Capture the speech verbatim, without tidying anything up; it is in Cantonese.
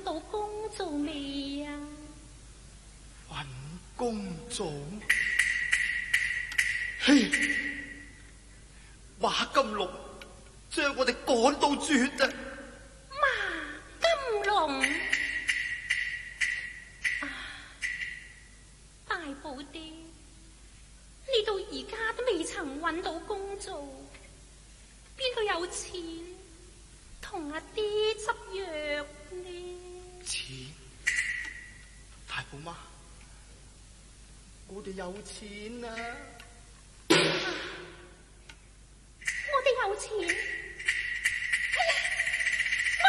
到工做未啊？ 搵工做？嘿，馬金龍將我哋趕到絕啊！ 馬金龍啊，大寶爹，你到而家都未曾搵到工做，邊度有錢同阿爹執藥呢？ 錢？大寶媽，我哋有錢啊！